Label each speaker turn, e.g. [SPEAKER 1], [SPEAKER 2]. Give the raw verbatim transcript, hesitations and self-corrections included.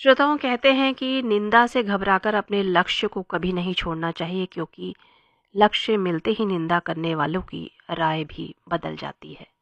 [SPEAKER 1] श्रोताओं कहते हैं कि निंदा से घबराकर अपने लक्ष्य को कभी नहीं छोड़ना चाहिए, क्योंकि लक्ष्य मिलते ही निंदा करने वालों की राय भी बदल जाती है।